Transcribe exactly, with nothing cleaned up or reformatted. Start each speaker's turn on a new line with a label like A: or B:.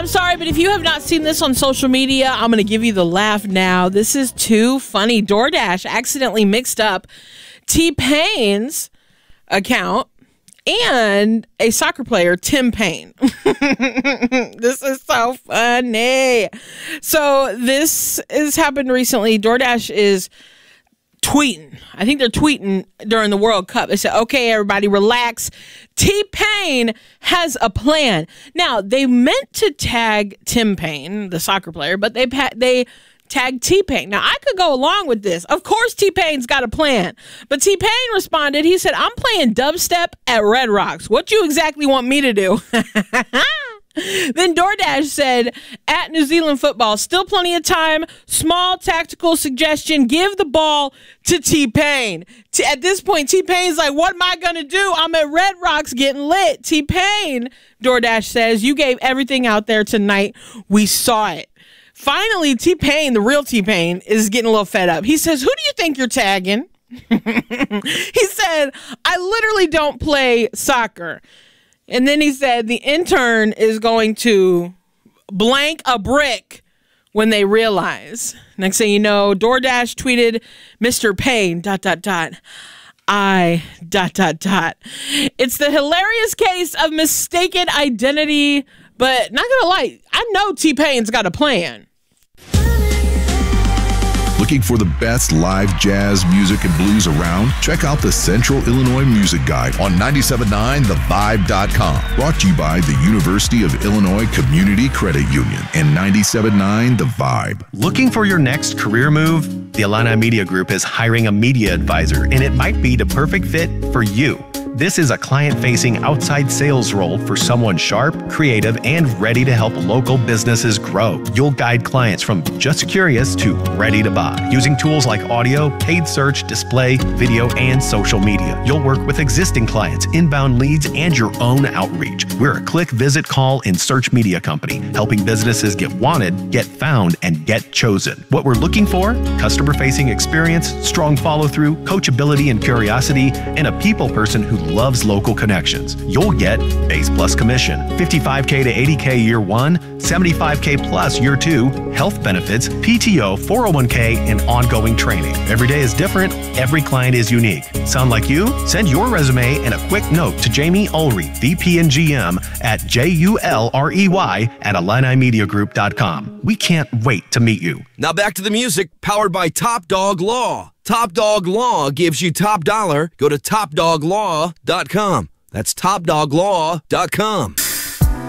A: I'm sorry, but if you have not seen this on social media, I'm going to give you the laugh now. This is too funny. DoorDash accidentally mixed up T-Pain's account and a soccer player, Tim Payne. This is so funny. So this has happened recently. DoorDash is tweeting. I think they're tweeting during the World Cup. They said, okay, everybody relax. T-Pain has a plan. Now, they meant to tag Tim Payne, the soccer player, but they they tagged T-Pain. Now, I could go along with this. Of course, T-Pain's got a plan. But T-Pain responded, he said, I'm playing dubstep at Red Rocks. What you exactly want me to do? Then DoorDash said, at New Zealand football, still plenty of time. Small tactical suggestion, give the ball to T-Pain. T- at this point, T-Pain's like, what am I going to do? I'm at Red Rocks getting lit. T-Pain, DoorDash says, you gave everything out there tonight. We saw it. Finally, T-Pain, the real T-Pain, is getting a little fed up. He says, who do you think you're tagging? He said, I literally don't play soccer. And then he said the intern is going to blank a brick when they realize. Next thing you know, DoorDash tweeted, Mister Payne, dot, dot, dot, I, dot, dot, dot. It's the hilarious case of mistaken identity, but not gonna lie, I know T-Pain's got a plan.
B: Looking for the best live jazz music and blues around? Check out the Central Illinois Music Guide on ninety-seven point nine the vibe dot com. Brought to you by the University of Illinois Community Credit Union and ninety-seven point nine The Vibe.
C: Looking for your next career move? The Illini Media Group is hiring a media advisor, and it might be the perfect fit for you. This is a client-facing outside sales role for someone sharp, creative, and ready to help local businesses grow. You'll guide clients from just curious to ready to buy, using tools like audio, paid search, display, video, and social media. You'll work with existing clients, inbound leads, and your own outreach. We're a click, visit, call, and search media company, helping businesses get wanted, get found, and get chosen. What we're looking for? Customer-facing experience, strong follow-through, coachability and curiosity, and a people person who loves local connections. You'll get base plus commission, fifty-five K to eighty K year one, seventy-five K plus year two, health benefits, P T O, four oh one K, and ongoing training. Every day is different. Every client is unique. Sound like you? Send your resume and a quick note to Jamie Ulrey, V P and G M at J U L R E Y at Illini Media Group dot com. We can't wait to meet you.
D: Now back to the music, powered by Top Dog Law. Top Dog Law gives you top dollar. Go to top dog law dot com. That's top dog law dot com.